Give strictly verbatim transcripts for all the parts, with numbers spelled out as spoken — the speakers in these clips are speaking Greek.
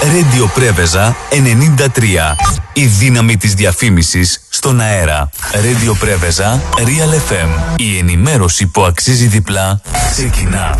Radio Πρέβεζα ενενήντα τρία. Η δύναμη της διαφήμισης στον αέρα. Radio Πρέβεζα Real εφ εμ. Η ενημέρωση που αξίζει διπλά ξεκινά.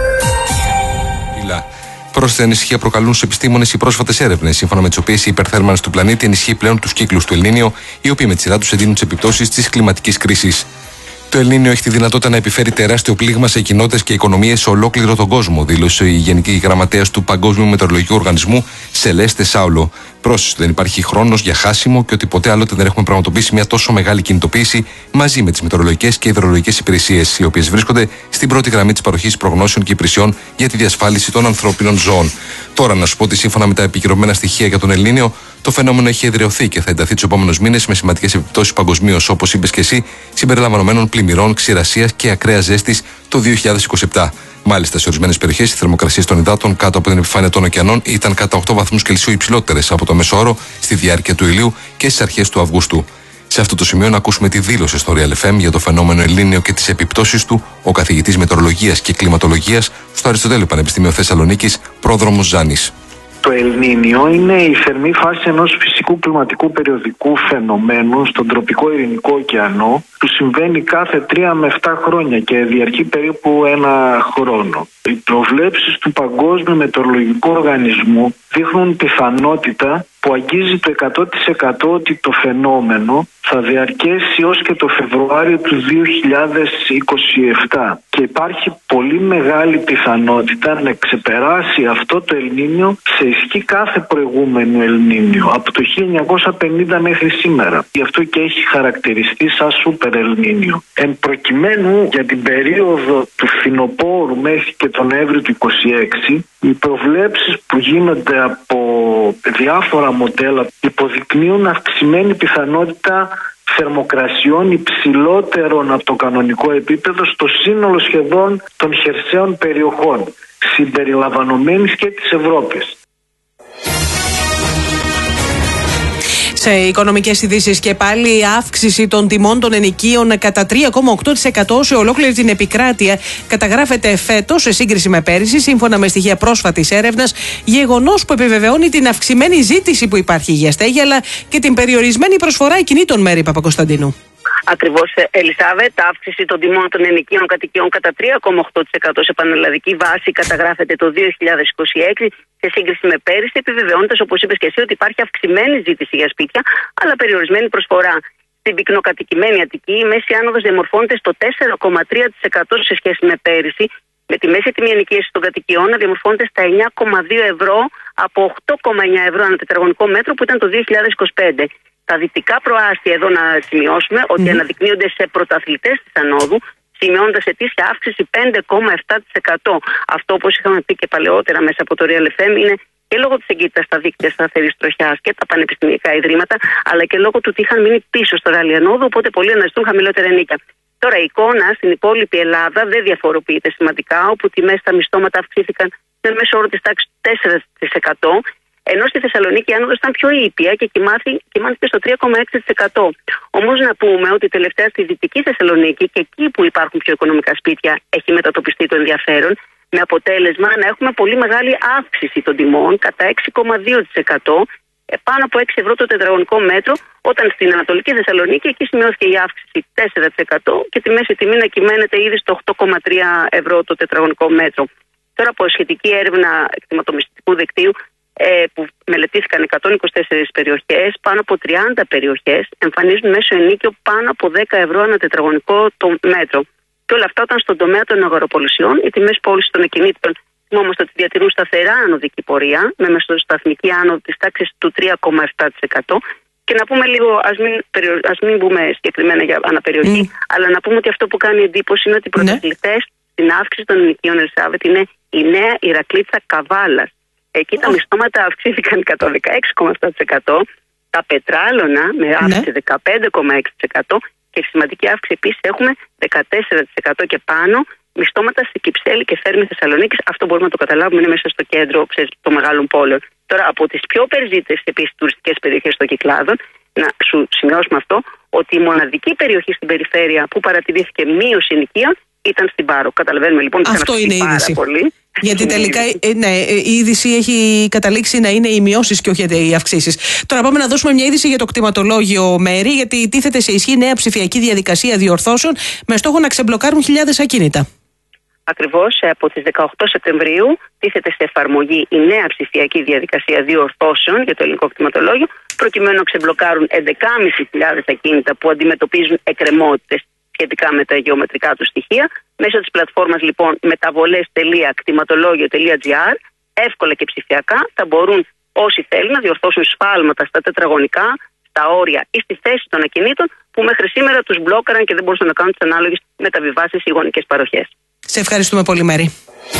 Πρόσθετη ανησυχία προκαλούν στους επιστήμονες οι πρόσφατες έρευνες, σύμφωνα με τις οποίες η υπερθέρμανση του πλανήτη ενισχύει πλέον τους κύκλους του Ελνίνιο, οι οποίοι με τη σειρά τους εντείνουν τις επιπτώσεις της κλιματικής κρίσης. Το Ελνίνιο έχει τη δυνατότητα να επιφέρει τεράστιο πλήγμα σε κοινότητες και οικονομίες σε ολόκληρο τον κόσμο, δήλωσε η Γενική Γραμματέας του Παγκόσμιου Μετεωρολογικού Οργανισμού, Σελέστε Σάουλο. Πρόσθεσε ότι δεν υπάρχει χρόνος για χάσιμο και ότι ποτέ άλλοτε δεν έχουμε πραγματοποιήσει μια τόσο μεγάλη κινητοποίηση μαζί με τις μετεωρολογικές και υδρολογικές υπηρεσίες, οι οποίες βρίσκονται στην πρώτη γραμμή της παροχής προγνώσεων και υπηρεσιών για τη διασφάλιση των ανθρώπινων ζώων. Τώρα, να σου πω ότι σύμφωνα με τα επικυρωμένα στοιχεία για τον Ελνίνιο, το φαινόμενο έχει εδραιωθεί και θα ενταθεί τους επόμενους μήνες με σημαντικές επιπτώσεις παγκοσμίως, όπως είπες και εσύ, συμπεριλαμβανομένων πλημμυρών, ξηρασίας και ακραίας ζέστης το δύο χιλιάδες είκοσι επτά. Μάλιστα, σε ορισμένες περιοχές οι θερμοκρασίες των υδάτων κάτω από την επιφάνεια των ωκεανών ήταν κατά οκτώ βαθμούς Κελσίου υψηλότερες από το μέσο όρο στη διάρκεια του Ηλίου και στις αρχές του Αυγούστου. Σε αυτό το σημείο να ακούσουμε τη δήλωση στο Real εφ εμ για το φαινόμενο Ελνίνιο και τις επιπτώσεις του ο καθηγητής μετεωρολογίας και κλιματολογίας στο Αριστοτέλειο Πανεπιστήμιο Θεσσαλονίκης, πρόδρομος Ζάνης. Το Ελνίνιο είναι η θερμή φάση ενός φυσικού κλιματικού περιοδικού φαινομένου στον τροπικό Ειρηνικό ωκεανό που συμβαίνει κάθε τρία με επτά χρόνια και διαρκεί περίπου ένα χρόνο. Οι προβλέψεις του Παγκόσμιου Μετεωρολογικού Οργανισμού δείχνουν πιθανότητα που αγγίζει το εκατό τοις εκατό ότι το φαινόμενο θα διαρκέσει ως και το Φεβρουάριο του δύο χιλιάδες είκοσι επτά και υπάρχει πολύ μεγάλη πιθανότητα να ξεπεράσει αυτό το Ελνίνιο σε ισχύ κάθε προηγούμενο Ελνίνιο από το χίλια εννιακόσια πενήντα μέχρι σήμερα. Γι' αυτό και έχει χαρακτηριστεί σαν σούπερ Ελνίνιο. Εν προκειμένου για την περίοδο του φθινοπόρου μέχρι και τον Νοέμβριο του είκοσι έξι, οι προβλέψεις που γίνονται από διάφορα μοντέλα υποδεικνύουν αυξημένη πιθανότητα θερμοκρασιών υψηλότερων από το κανονικό επίπεδο στο σύνολο σχεδόν των χερσαίων περιοχών, συμπεριλαμβανομένης και της Ευρώπης. Σε οικονομικές ειδήσεις και πάλι η αύξηση των τιμών των ενοικίων κατά τρία κόμμα οκτώ τοις εκατό σε ολόκληρη την επικράτεια καταγράφεται φέτος σε σύγκριση με πέρυσι, σύμφωνα με στοιχεία πρόσφατης έρευνας, γεγονός που επιβεβαιώνει την αυξημένη ζήτηση που υπάρχει για στέγη αλλά και την περιορισμένη προσφορά ακινήτων, Μέρη Παπακοσταντίνου. Ακριβώς, Ελισάβετ, αύξηση των τιμών των ενοικίων κατοικιών κατά τρία κόμμα οκτώ τοις εκατό σε πανελλαδική βάση καταγράφεται το δύο χιλιάδες είκοσι έξι σε σύγκριση με πέρυσι, επιβεβαιώνοντας, όπως είπες και εσύ, ότι υπάρχει αυξημένη ζήτηση για σπίτια, αλλά περιορισμένη προσφορά. Στην πυκνοκατοικημένη Αττική, η μέση άνοδος διαμορφώνεται στο τέσσερα κόμμα τρία τοις εκατό σε σχέση με πέρυσι, με τη μέση τιμή ενοικίασης των κατοικιών να διαμορφώνεται στα εννιά κόμμα δύο ευρώ από οκτώ κόμμα εννιά ευρώ ανά τετραγωνικό μέτρο που ήταν το δύο χιλιάδες είκοσι πέντε. Τα δυτικά προάστια εδώ να σημειώσουμε ότι mm. αναδεικνύονται σε πρωταθλητές της ανόδου, σημειώνοντας ετήσια αύξηση πέντε κόμμα επτά τοις εκατό. Αυτό, όπως είχαμε πει και παλαιότερα μέσα από το Real εφ εμ, είναι και λόγω της εγκύτητας στα δίκτυα σταθερής τροχιάς και τα πανεπιστημιακά ιδρύματα, αλλά και λόγω του ότι είχαν μείνει πίσω στο ράλι ανόδου, οπότε πολλοί αναζητούν χαμηλότερα ενοίκια. Τώρα, η εικόνα στην υπόλοιπη Ελλάδα δεν διαφοροποιείται σημαντικά, όπου τιμές στα μισθώματα αυξήθηκαν με μέσο όρο της τάξης τέσσερα τοις εκατό. Ενώ στη Θεσσαλονίκη η άνοδος ήταν πιο ήπια και κοιμάθηκε στο τρία κόμμα έξι τοις εκατό. Όμως να πούμε ότι τελευταία στη Δυτική Θεσσαλονίκη και εκεί που υπάρχουν πιο οικονομικά σπίτια έχει μετατοπιστεί το ενδιαφέρον, με αποτέλεσμα να έχουμε πολύ μεγάλη αύξηση των τιμών κατά έξι κόμμα δύο τοις εκατό, πάνω από έξι ευρώ το τετραγωνικό μέτρο, όταν στην Ανατολική Θεσσαλονίκη εκεί σημειώθηκε η αύξηση τέσσερα τοις εκατό και τη μέση τιμή να κυμαίνεται ήδη στο οκτώ κόμμα τρία ευρώ το τετραγωνικό μέτρο. Τώρα, από σχετική έρευνα εκτιματομιστικού δικτύου, που μελετήθηκαν εκατόν είκοσι τέσσερις περιοχές, πάνω από τριάντα περιοχές εμφανίζουν μέσο ενίκιο πάνω από δέκα ευρώ ανά τετραγωνικό το μέτρο. Και όλα αυτά όταν στον τομέα των αγοροπολισιών οι τιμές πώλησης των ακινήτων θυμόμαστε ότι διατηρούν σταθερά ανωδική πορεία, με μεσοσταθμική άνοδο της τάξης του τρία κόμμα επτά τοις εκατό. Και να πούμε λίγο, ας μην, ας μην μπούμε συγκεκριμένα για αναπεριοχή, mm. αλλά να πούμε ότι αυτό που κάνει εντύπωση είναι ότι οι πρωταθλητές mm. στην αύξηση των ενοικίων, Ελισάβετ, είναι η νέα Ηρακλήτσα Καβάλας. Εκεί τα μισθώματα αυξήθηκαν κατά δεκαέξι κόμμα επτά τοις εκατό, τα πετράλωνα με αύξηση δεκαπέντε κόμμα έξι τοις εκατό και σημαντική αύξηση επίσης έχουμε δεκατέσσερα τοις εκατό και πάνω μισθώματα στη Κυψέλη και Θέρμη Θεσσαλονίκης. Αυτό μπορούμε να το καταλάβουμε, είναι μέσα στο κέντρο, ξέρεις, των μεγάλων πόλεων. Τώρα, από τις πιο περιζήτητες επίσης τουριστικές περιοχές των Κυκλάδων, να σου σημειώσουμε αυτό, ότι η μοναδική περιοχή στην περιφέρεια που παρατηρήθηκε μείωση ενοικίων ήταν στην Πάρο. Καταλαβαίνουμε λοιπόν ότι αυτό είναι η είδηση. Πολύ. Γιατί τελικά ναι, η είδηση έχει καταλήξει να είναι οι μειώσεις και όχι οι αυξήσεις. Τώρα πάμε να δώσουμε μια είδηση για το κτηματολόγιο, Μέρη, γιατί τίθεται σε ισχύ νέα ψηφιακή διαδικασία διορθώσεων με στόχο να ξεμπλοκάρουν χιλιάδες ακίνητα. Ακριβώς, από τις δεκαοκτώ Σεπτεμβρίου τίθεται σε εφαρμογή η νέα ψηφιακή διαδικασία διορθώσεων για το ελληνικό κτηματολόγιο, προκειμένου να ξεμπλοκάρουν έντεκα χιλιάδες πεντακόσια ακίνητα που αντιμετωπίζουν εκκρεμότητες σχετικά με τα γεωμετρικά του στοιχεία. Μέσω της πλατφόρμας λοιπόν μεταβολές τελεία κτηματολόγιο τελεία τζι άρ, εύκολα και ψηφιακά, θα μπορούν όσοι θέλουν να διορθώσουν σφάλματα στα τετραγωνικά, στα όρια ή στη θέση των ακινήτων που μέχρι σήμερα τους μπλόκαραν και δεν μπορούσαν να κάνουν τις ανάλογες μεταβιβάσεις ή γονικές παροχές. Σε ευχαριστούμε πολύ, Μέρη.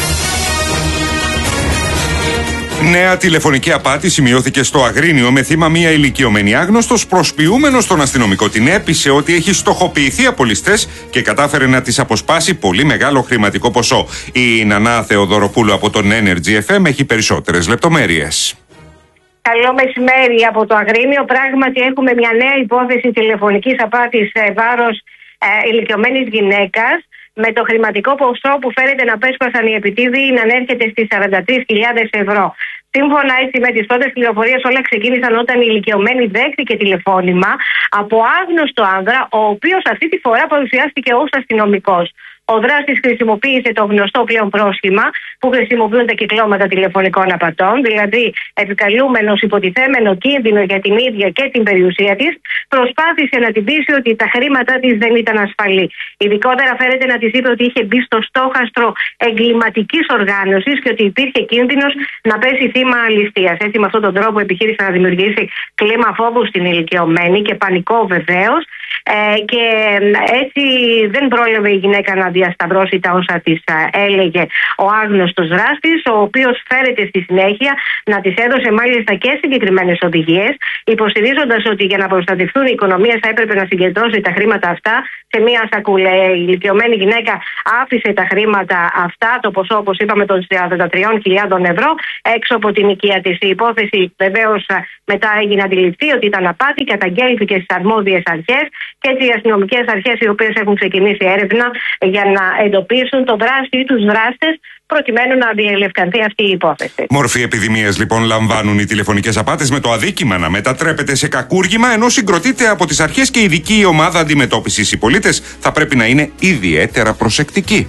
Νέα τηλεφωνική απάτη σημειώθηκε στο Αγρίνιο με θύμα μία ηλικιωμένη άγνωστος. Προσποιούμενος τον αστυνομικό την έπεισε ότι έχει στοχοποιηθεί από ληστές και κατάφερε να της αποσπάσει πολύ μεγάλο χρηματικό ποσό. Η Νανά Θεοδωροπούλου από τον Energy εφ εμ έχει περισσότερες λεπτομέρειες. Καλό μεσημέρι από το Αγρίνιο. Πράγματι έχουμε μια νέα υπόθεση τηλεφωνικής απάτης σε βάρος ε, ηλικιωμένης γυναίκας, με το χρηματικό ποσό που φέρεται να πέσπασαν οι επιτίδιοι να ανέρχεται στις σαράντα τρεις χιλιάδες ευρώ. Σύμφωνα έτσι με τις πρώτες πληροφορίες, όλα ξεκίνησαν όταν η ηλικιωμένη δέχτηκε τηλεφώνημα από άγνωστο άνδρα, ο οποίος αυτή τη φορά παρουσιάστηκε ως αστυνομικός. Ο δράστης χρησιμοποίησε το γνωστό πλέον πρόσχημα που χρησιμοποιούν τα κυκλώματα τηλεφωνικών απατών, δηλαδή επικαλούμενος υποτιθέμενο κίνδυνο για την ίδια και την περιουσία της, προσπάθησε να την πείσει ότι τα χρήματά της δεν ήταν ασφαλή. Ειδικότερα φέρεται να της είπε ότι είχε μπει στο στόχαστρο εγκληματικής οργάνωσης και ότι υπήρχε κίνδυνος να πέσει θύμα ληστείας. Έτσι, με αυτόν τον τρόπο επιχείρησε να δημιουργήσει κλίμα φόβου στην ηλικιωμένη και πανικό βεβαίως. Ε, και έτσι δεν πρόλαβε η γυναίκα να διασταυρώσει τα όσα της έλεγε ο άγνωστος δράστης, ο οποίος φέρεται στη συνέχεια να της έδωσε μάλιστα και συγκεκριμένες οδηγίες, υποστηρίζοντας ότι για να προστατευτούν οι οικονομίες θα έπρεπε να συγκεντρώσει τα χρήματα αυτά σε μία σακούλα. Η ηλικιωμένη γυναίκα άφησε τα χρήματα αυτά, το ποσό όπως είπαμε των σαράντα τριών χιλιάδων ευρώ, έξω από την οικία της. Η υπόθεση βεβαίως μετά έγινε αντιληπτή ότι ήταν απάτη, καταγγέλθηκε στις αρμόδιες αρχές και έτσι οι αστυνομικές αρχές, οι οποίες έχουν ξεκινήσει έρευνα για να εντοπίσουν τον δράστη ή τους δράστες, προκειμένου να διελευκανθεί αυτή η υπόθεση. Μορφή επιδημίας λοιπόν λαμβάνουν οι τηλεφωνικές απάτες, με το αδίκημα να μετατρέπεται σε κακούργημα, ενώ συγκροτείται από τις αρχές και ειδική ομάδα αντιμετώπισης. Οι πολίτες θα πρέπει να είναι ιδιαίτερα προσεκτικοί.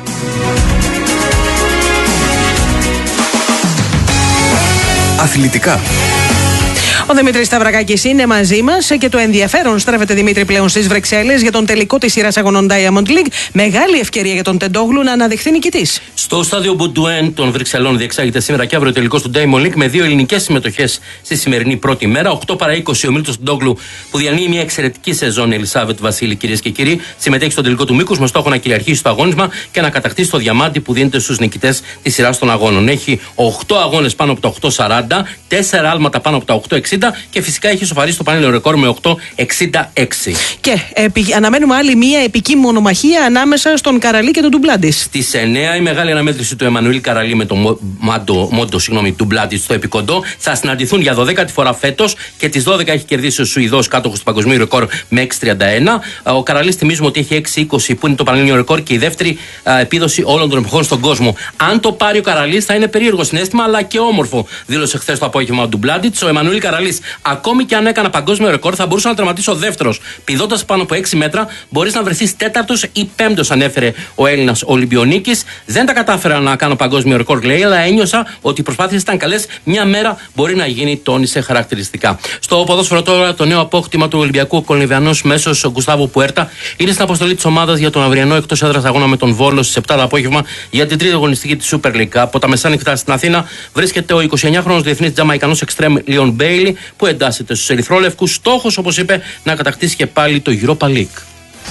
Αθλητικά. Ο Δημήτρης Σταυρακάκης είναι μαζί μας και το ενδιαφέρον στρέφεται, Δημήτρη, πλέον στις Βρυξέλλες για τον τελικό της σειράς αγωνών Diamond League. Μεγάλη ευκαιρία για τον Τεντόγλου να αναδειχθεί νικητής. Στο στάδιο Μποντουέν των Βρυξελών διεξάγεται σήμερα και αύριο τελικός του Diamond League με δύο ελληνικές συμμετοχές στη σημερινή πρώτη μέρα. οκτώ παρά είκοσι ο Μίλτος Τεντόγλου, που διανύει μια εξαιρετική σεζόν, η Ελισάβετ Βασίλη, κυρίες και κύριοι, συμμετέχει στο τελικό του μήκους με στόχο να κυριαρχήσει το αγώνισμα και να κατακτήσει το διαμάντι που δίνεται στους νικητές της σειράς των αγώνων. Έχει οκτώ αγώνες πάνω από τα οκτώ σαράντα, τέσσερα άλματα πάνω από τα οκτώ εξήντα και φυσικά έχει σοφαρίσει το πανελλήνιο ρεκόρ με οκτώ εξήντα έξι. Και επι, αναμένουμε άλλη μία επική μονομαχία ανάμεσα στον Καραλί και τον Ντουμπλάντης. Στις εννέα η μεγάλη αναμέτρηση του Εμμανουήλ Καραλί με τον Μόντο, Μόντο συγγνώμη, Ντουμπλάντης στο επικοντό θα συναντηθούν για δωδέκατη φορά φέτος και τις δώδεκα έχει κερδίσει ο Σουηδός, κάτοχος του παγκοσμίου ρεκόρ, με έξι τριάντα ένα. Ο Καραλής, θυμίζουμε ότι έχει έξι είκοσι που είναι το πανελλήνιο ρεκόρ και η δεύτερη α, επίδοση όλων των εποχών στον κόσμο. Αν το πάρει ο Καραλής θα είναι περίεργο συναίσθημα αλλά και όμορφο, δήλωσε χθες το απόγευμα ο Ντουμπλάντης. Ο Εμμανουήλ Καραλής, ακόμη και αν έκανα παγκόσμιο ρεκόρ, θα μπορούσα να τερματίσω δεύτερος. Πηδώντας πάνω από έξι μέτρα, μπορείς να βρεθείς τέταρτος ή πέμπτος, ανέφερε ο Έλληνας Ολυμπιονίκης. Δεν τα κατάφερα να κάνω παγκόσμιο ρεκόρ, λέει, αλλά ένιωσα ότι οι προσπάθειες ήταν καλές. Μια μέρα μπορεί να γίνει, τόνισε χαρακτηριστικά. Στο ποδόσφαιρο τώρα, το νέο απόκτημα του Ολυμπιακού, ο Κολυμβιανός μέσος ο Γκουστάβο Πουέρτα, είναι στην αποστολή της ομάδας για τον αυριανό εκτός έδρας αγώνα με τον Βόλο στις επτά το απόγευμα για την τρίτη αγωνιστική της Super League. Από τα μεσάνυχτα στην Αθήνα βρίσκεται ο εικοσιεννιάχρονος διεθνής Τζαμαϊκανός εξτρέμ Λίον Μπέιλι, που εντάσσεται στους ερυθρόλευκους. Στόχος, όπως είπε, να κατακτήσει και πάλι το Europa League.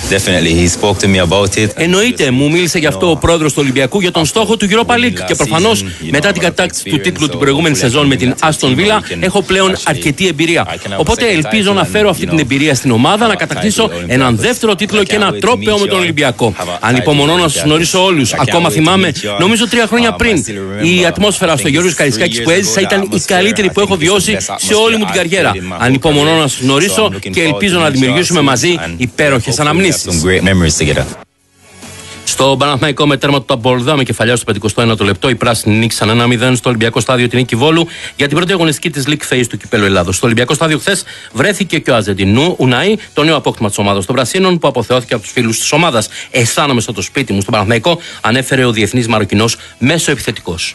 Εννοείται, μου μίλησε γι' αυτό ο πρόεδρος του Ολυμπιακού για τον στόχο του Europa League και προφανώς μετά την κατάκτηση του τίτλου την προηγούμενη σεζόν με την Aston Villa έχω πλέον αρκετή εμπειρία. Οπότε ελπίζω να φέρω αυτή την εμπειρία στην ομάδα, να κατακτήσω έναν δεύτερο τίτλο και ένα τρόπαιο με τον Ολυμπιακό. Ανυπομονώ να σας γνωρίσω όλους. Ακόμα θυμάμαι, νομίζω τρία χρόνια πριν, η ατμόσφαιρα στο Γιώργος Καρισκάκης που έζησα ήταν η καλύτερη που έχω βιώσει σε όλη μου την καριέρα. Ανυπομονώ να σας γνωρίσω και ελπίζω να δημιουργήσουμε μαζί υπέροχες αναμνήσεις. Στο Παναθηναϊκό με τέρμα του Ταμπολδά με κεφαλιά στο πενηκοστό ένατο λεπτό, οι πράσινοι νίκησαν ένα μηδέν στο Ολυμπιακό Στάδιο την νίκη Βόλου για την πρώτη αγωνιστική της League Phase του Κυπέλλου Ελλάδος. Στο Ολυμπιακό Στάδιο χθες βρέθηκε και ο Αζεντινού Ουνάι, το νέο απόκτημα της ομάδας των Πρασίνων που αποθεώθηκε από τους φίλους της ομάδας. Αισθάνομαι στο το σπίτι μου στον Παναθηναϊκό, ανέφερε ο διεθνής Μαροκινός μέσο επιθετικός.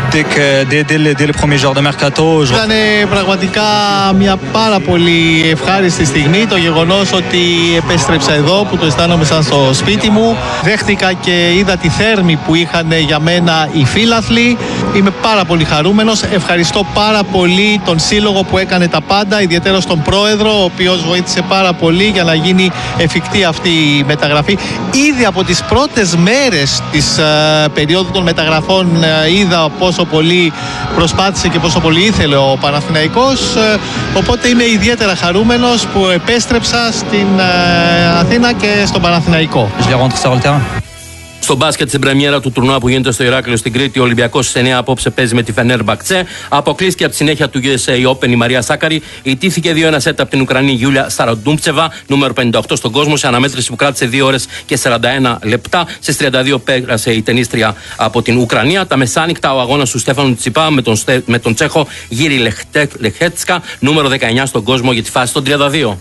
Ήταν πραγματικά μια πάρα πολύ ευχάριστη στιγμή το γεγονός ότι επέστρεψα εδώ, που το αισθάνομαι σαν στο σπίτι μου. Δέχτηκα και είδα τη θέρμη που είχαν για μένα οι φίλαθλοι. Είμαι πάρα πολύ χαρούμενος. Ευχαριστώ πάρα πολύ τον σύλλογο που έκανε τα πάντα, ιδιαίτερα στον πρόεδρο, ο οποίος βοήθησε πάρα πολύ για να γίνει εφικτή αυτή η μεταγραφή. Ήδη από τις πρώτες μέρες της uh, περίοδου των μεταγραφών uh, είδα πόσο πολύ προσπάθησε και πόσο πολύ ήθελε ο Παναθηναϊκός, οπότε είμαι ιδιαίτερα χαρούμενος που επέστρεψα στην Αθήνα και στον Παναθηναϊκό. Στο μπάσκετ στην πρεμιέρα του τουρνουά που γίνεται στο Ηράκλειο στην Κρήτη, ο Ολυμπιακός στις εννιά απόψε παίζει με τη Φενέρμπαχτσε. Αποκλείστηκε από τη συνέχεια του γιου ες έι Open η Μαρία Σάκαρη. Ιτήθηκε δύο ένα σετ από την Ουκρανή Γιούλια Σταραντούμψεβα, νούμερο πενήντα οκτώ στον κόσμο, σε αναμέτρηση που κράτησε δύο ώρες και σαράντα ένα λεπτά. Στις τριάντα δύο πέρασε η τενίστρια από την Ουκρανία. Τα μεσάνυχτα ο αγώνας του Στέφανου Τσιπά με τον, Στε... με τον Τσέχο Γύρι Λεχέτσκα, νούμερο δεκαεννιά στον κόσμο για τη φάση των τριάντα δύο.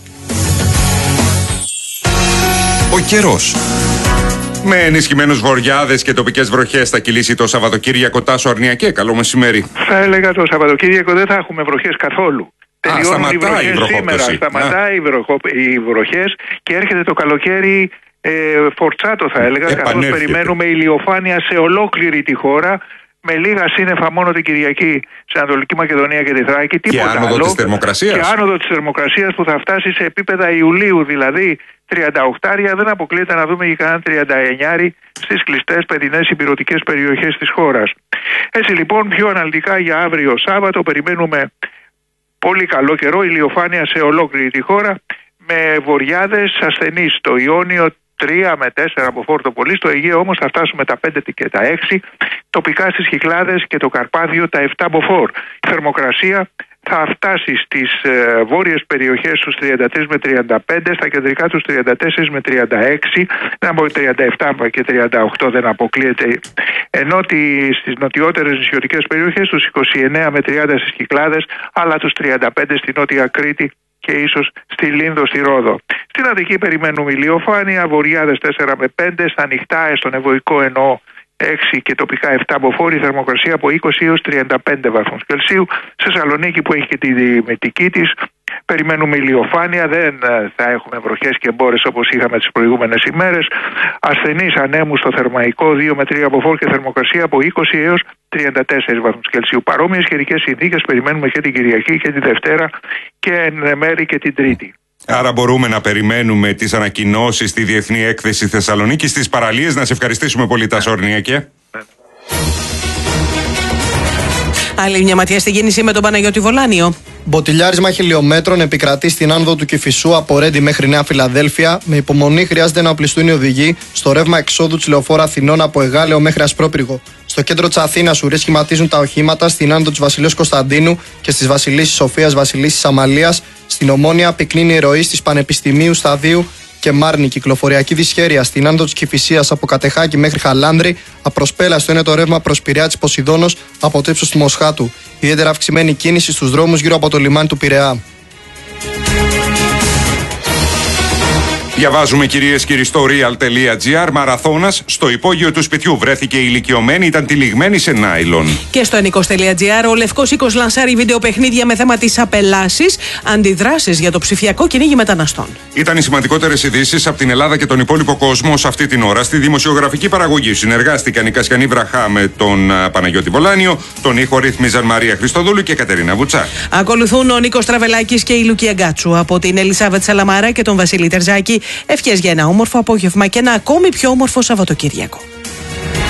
Ο καιρός. Με ενισχυμένους βοριάδες και τοπικές βροχές θα κυλήσει το Σαββατοκύριακο. Τάσο Αρνιακέ, καλό μεσημέρι. Θα έλεγα το Σαββατοκύριακο δεν θα έχουμε βροχές καθόλου. Α, τελειώνουν οι βροχές σήμερα. Σταματάει οι βροχές και έρχεται το καλοκαίρι ε, φορτσάτο, θα έλεγα, καθώς περιμένουμε ηλιοφάνεια σε ολόκληρη τη χώρα, με λίγα σύννεφα μόνο την Κυριακή στην Ανατολική Μακεδονία και τη Θράκη. Και άνοδο της θερμοκρασίας. Και άνοδο της θερμοκρασίας που θα φτάσει σε επίπεδα Ιουλίου, δηλαδή τριάντα οκτώ. Δεν αποκλείεται να δούμε και κανένα τριάντα εννιά στις κλειστές παιδινές υπηρετικές περιοχές της χώρας. Έτσι λοιπόν, πιο αναλυτικά για αύριο Σάββατο περιμένουμε πολύ καλό καιρό, ηλιοφάνεια σε ολόκληρη τη χώρα, με βοριάδες ασθενείς στο Ιόνιο, τρία με τέσσερα από φόρτο πολύ. Στο Αιγαίο όμως θα φτάσουμε τα πέντε και τα έξι. Τοπικά στις Κυκλάδες και το Καρπάδιο τα επτά μποφόρ. Η θερμοκρασία θα φτάσει στις ε, βόρειες περιοχές στους τριάντα τρία με τριάντα πέντε, στα κεντρικά τους τριάντα τέσσερα με τριάντα έξι, από τριάντα επτά και τριάντα οκτώ δεν αποκλείεται. Ενώ στις νοτιότερες νησιωτικές περιοχές τους είκοσι εννέα με τριάντα στις Κυκλάδες, αλλά τους τριάντα πέντε στη Νότια Κρήτη και ίσως στη Λίνδο, στη Ρόδο. Στην Αττική περιμένουμε ηλιοφάνεια, βοριάδες τέσσερα με πέντε, στα νυχτά, στον Ευωικό εννοώ έξι και τοπικά επτά μποφόρ, θερμοκρασία από είκοσι έως τριάντα πέντε βαθμούς Κελσίου. Σε Θεσσαλονίκη που έχει και τη δημητική της περιμένουμε ηλιοφάνεια, δεν θα έχουμε βροχές και μπόρες όπως είχαμε τις προηγούμενες ημέρες. Ασθενείς ανέμους στο Θερμαϊκό δύο με τρία μποφόρ και θερμοκρασία από είκοσι έως τριάντα τέσσερα βαθμούς Κελσίου. Παρόμοιες καιρικές συνθήκες περιμένουμε και την Κυριακή και τη Δευτέρα και εν μέρη και την Τρίτη. Άρα μπορούμε να περιμένουμε τις ανακοινώσεις στη Διεθνή Έκθεση Θεσσαλονίκη στις παραλίες. Να σε ευχαριστήσουμε πολύ, Τάσο Αρνιακέ. Άλλη μια ματιά στην κίνηση με τον Παναγιώτη Βολάνιο. Μποτιλιάρισμα χιλιόμετρων επικρατεί στην άνοδο του Κηφισού από Ρέντι μέχρι Νέα Φιλαδέλφια. Με υπομονή χρειάζεται να οπλιστούν οι οδηγοί στο ρεύμα εξόδου της λεωφόρου Αθηνών από Εγάλεο μέχρι Ασπρόπυργο. Στο κέντρο της Αθήνας ουρές σχηματίζουν τα οχήματα στην άνοδο της Βασιλέως Κωνσταντίνου και στις Βασιλίσσης Σοφίας Βασιλίσσης Αμαλίας. Στην Ομόνια πυκνίνει η ροή στις Πανεπιστημίου Σταδίου και Μάρνη. Κυκλοφοριακή δυσχέρεια στην άνοδο της Κηφισίας από Κατεχάκη μέχρι Χαλάνδρη. Απροσπέλαστο είναι το ρεύμα προς Πειραιά της Ποσειδώνος από το ύψος του Μοσχάτου. Ιδιαίτερα αυξημένη κίνηση στους δρόμους γύρω από το λιμάνι του Πειραιά. Διαβάζουμε, κυρίες και κύριοι, στο real.gr. Μαραθώνας στο υπόγειο του σπιτιού. Βρέθηκε ηλικιωμένη, ήταν τυλιγμένη σε νάιλον. Και στο ενίκος.gr ο Λευκός Οίκος λανσάρει βίντεο παιχνίδια με θέμα τις απελάσεις, αντιδράσεις για το ψηφιακό κυνήγι μεταναστών. Ήταν οι σημαντικότερες ειδήσεις από την Ελλάδα και τον υπόλοιπο κόσμο σε αυτή την ώρα. Στη δημοσιογραφική παραγωγή συνεργάστηκαν η Κασιανή Βραχά με τον Παναγιώτη Βολάνιο, τον ήχο ρύθμιζαν Μαρία Χριστοδούλου και Κατερίνα Βουτσά. Ακολουθούν ο Νίκος Τραβελάκης και η Λουκία Γκάτσου. Από την Ελισάβετ Σαλαμάρα και τον Βασίλη Τερζάκη, ευχές για ένα όμορφο απόγευμα και ένα ακόμη πιο όμορφο Σαββατοκύριακο.